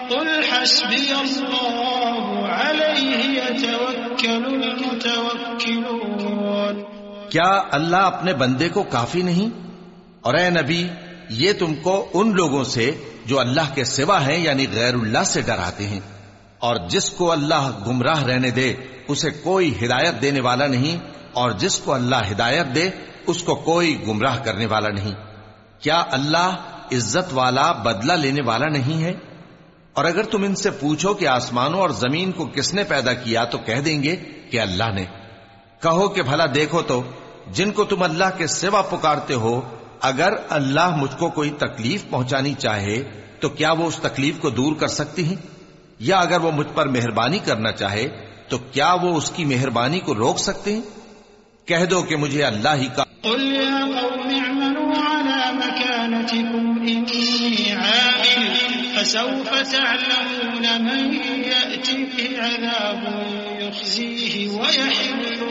قل حسبي اللہ علیہ یتوکل المتوکلون. کیا اللہ اپنے بندے کو کافی نہیں؟ اور اے نبی، یہ تم کو ان لوگوں سے جو اللہ کے سوا ہیں یعنی غیر اللہ سے ڈراتے ہیں، اور جس کو اللہ گمراہ رہنے دے اسے کوئی ہدایت دینے والا نہیں، اور جس کو اللہ ہدایت دے اس کو کوئی گمراہ کرنے والا نہیں. کیا اللہ عزت والا بدلہ لینے والا نہیں ہے؟ اور اگر تم ان سے پوچھو کہ آسمانوں اور زمین کو کس نے پیدا کیا تو کہہ دیں گے کہ اللہ نے. کہو کہ بھلا دیکھو تو جن کو تم اللہ کے سوا پکارتے ہو، اگر اللہ مجھ کو کوئی تکلیف پہنچانی چاہے تو کیا وہ اس تکلیف کو دور کر سکتی ہیں؟ یا اگر وہ مجھ پر مہربانی کرنا چاہے تو کیا وہ اس کی مہربانی کو روک سکتے ہیں؟ کہہ دو کہ مجھے اللہ ہی کا. قل یا قوم اعملوا على مكانتكم إني عامل فسوف تعلمون من يأتيه عذاب